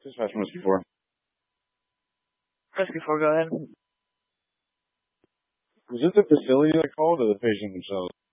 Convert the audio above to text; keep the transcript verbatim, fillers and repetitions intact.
Dispatch from Rescue four. Rescue four, go ahead. Was it the facility that called or the patient themselves?